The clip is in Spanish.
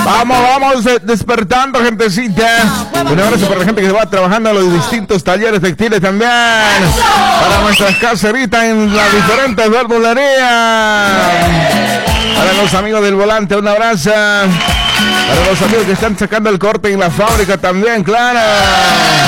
Vamos despertando, gentecita. Un abrazo para la gente que va trabajando en los distintos talleres textiles también. Para nuestras caseritas en las diferentes verdulerías. Para los amigos del volante, un abrazo. Para los amigos que están sacando el corte en la fábrica también, claro.